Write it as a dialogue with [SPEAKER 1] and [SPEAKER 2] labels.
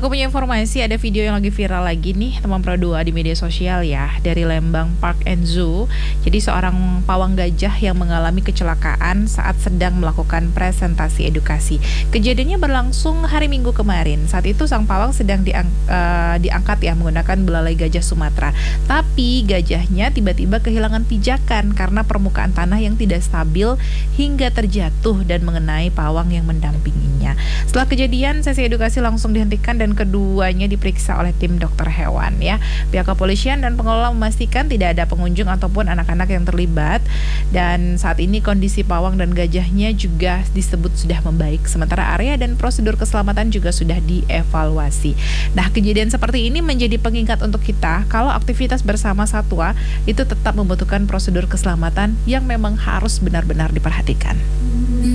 [SPEAKER 1] Aku punya informasi, ada video yang lagi viral lagi nih teman Pro 2 di media sosial ya, dari Lembang Park and Zoo. Jadi seorang pawang gajah yang mengalami kecelakaan saat sedang melakukan presentasi edukasi. Kejadiannya berlangsung hari Minggu kemarin. Saat itu sang pawang sedang diangkat ya menggunakan belalai gajah Sumatera. Tapi gajahnya tiba-tiba kehilangan pijakan karena permukaan tanah yang tidak stabil hingga terjatuh dan mengenai pawang yang mendampinginya. Setelah kejadian, sesi edukasi langsung dihentikan dan keduanya diperiksa oleh tim dokter hewan ya. Pihak kepolisian dan pengelola memastikan tidak ada pengunjung ataupun anak-anak yang terlibat, dan saat ini kondisi pawang dan gajahnya juga disebut sudah membaik. Sementara area dan prosedur keselamatan juga sudah dievaluasi. Nah, kejadian seperti ini menjadi pengingat untuk kita kalau aktivitas bersama satwa itu tetap membutuhkan prosedur keselamatan yang memang harus benar-benar diperhatikan.